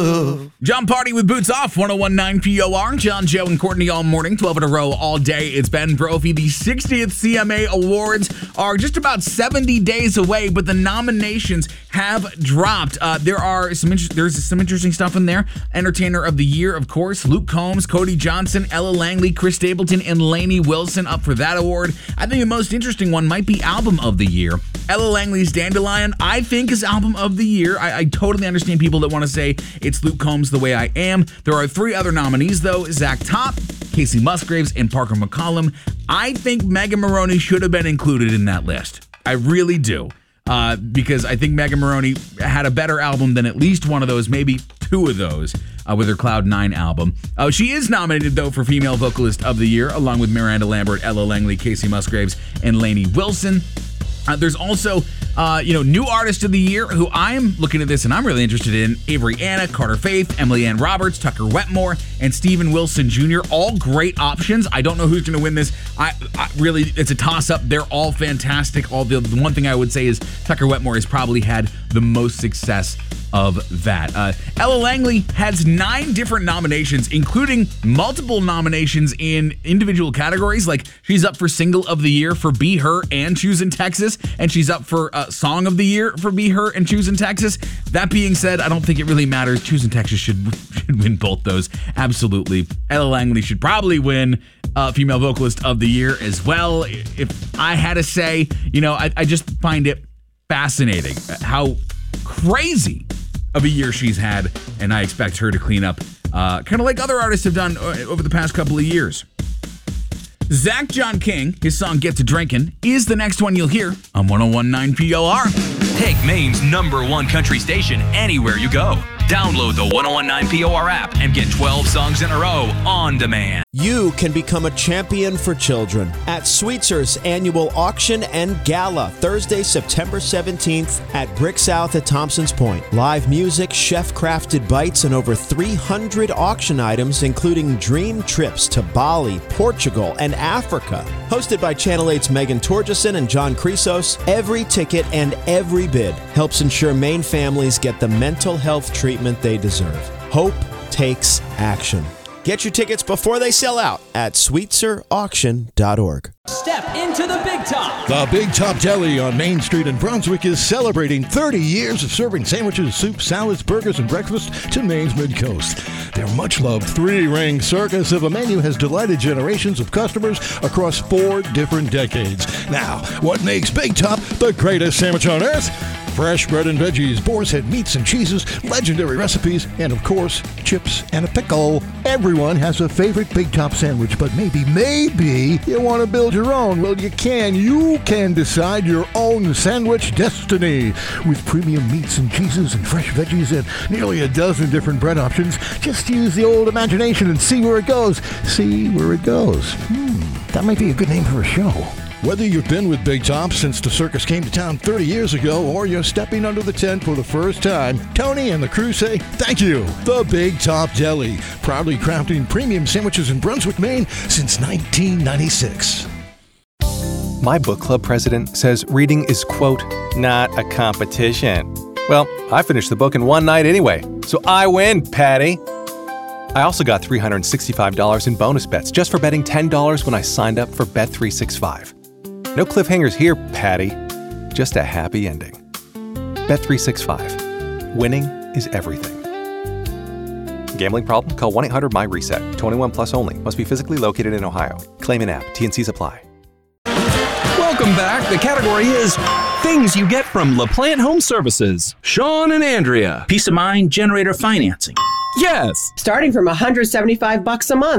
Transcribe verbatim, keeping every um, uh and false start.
John Party with Boots Off, one oh one point nine P O R. John, Joe, and Courtney all morning, twelve in a row all day. It's Ben Brophy. The sixtieth C M A Awards are just about seventy days away, but the nominations have dropped. Uh, there are some inter- there's some interesting stuff in there. Entertainer of the Year, of course. Luke Combs, Cody Johnson, Ella Langley, Chris Stapleton, and Lainey Wilson up for that award. I think the most interesting one might be Album of the Year. Ella Langley's Dandelion, I think, is Album of the Year. I, I totally understand people that want to say it's Luke Combs The Way I Am. There are three other nominees, though. Zach Top, Casey Musgraves, and Parker McCollum. I think Megan Moroney should have been included in that list. I really do. Uh, because I think Megan Moroney had a better album than at least one of those, maybe two of those, uh, with her Cloud nine album. Uh, she is nominated, though, for Female Vocalist of the Year, along with Miranda Lambert, Ella Langley, Casey Musgraves, and Lainey Wilson. Uh, there's also, uh, you know, New Artist of the Year, who I'm looking at this and I'm really interested in. Avery Anna, Carter Faith, Emily Ann Roberts, Tucker Wetmore, and Steven Wilson Junior All great options. I don't know who's going to win this. I, I really, it's a toss-up. They're all fantastic. All the, the one thing I would say is Tucker Wetmore has probably had the most success of that. Uh, Ella Langley has nine different nominations, including multiple nominations in individual categories. Like, she's up for Single of the Year for Be Her and Choose in Texas, and she's up for uh, Song of the Year for Be Her and Choose in Texas. That being said, I don't think it really matters. Choose in Texas should, should win both those. Absolutely. Ella Langley should probably win uh, Female Vocalist of the Year as well. If I had to say, you know, I, I just find it fascinating how crazy of a year she's had, and I expect her to clean up, uh, kind of like other artists have done over the past couple of years. Zach John King, his song Get to Drinkin', is the next one you'll hear on one oh one point nine P O R. Take Maine's number one country station anywhere you go. Download the one oh one point nine P O R app and get twelve songs in a row on demand. You can become a champion for children at Sweetzer's annual auction and gala, Thursday, September seventeenth at Brick South at Thompson's Point. Live music, chef-crafted bites, and over three hundred auction items, including dream trips to Bali, Portugal, and Africa. Hosted by Channel eight's Megan Torgeson and John Chrysos, every ticket and every bid helps ensure Maine families get the mental health treatment they deserve. Hope takes action. Get your tickets before they sell out at sweetser auction dot org. Step into the Big Top. The Big Top Deli on Main Street in Brunswick is celebrating thirty years of serving sandwiches, soups, salads, burgers, and breakfast to Maine's Mid-Coast. Their much-loved three-ring circus of a menu has delighted generations of customers across four different decades. Now, what makes Big Top the greatest sandwich on earth? Fresh bread and veggies, boar's head meats and cheeses, legendary recipes, and of course, chips and a pickle. Everyone has a favorite Big Top sandwich, but maybe, maybe you want to build your own. Well, you can. You can decide your own sandwich destiny. With premium meats and cheeses and fresh veggies and nearly a dozen different bread options, just use the old imagination and see where it goes. See where it goes. Hmm, that might be a good name for a show. Whether you've been with Big Top since the circus came to town thirty years ago or you're stepping under the tent for the first time, Tony and the crew say thank you. The Big Top Deli, proudly crafting premium sandwiches in Brunswick, Maine since nineteen ninety-six. My book club president says reading is, quote, not a competition. Well, I finished the book in one night anyway, so I win, Patty. I also got three hundred sixty-five dollars in bonus bets just for betting ten dollars when I signed up for Bet three sixty-five. No cliffhangers here, Patty. Just a happy ending. Bet three sixty-five. Winning is everything. Gambling problem? Call one eight hundred my reset. twenty-one plus only. Must be physically located in Ohio. Claim in app. T N Cs apply. Welcome back. The category is things you get from LaPlante Home Services. Sean and Andrea. Peace of mind generator financing. Yes. Starting from one hundred seventy-five bucks a month.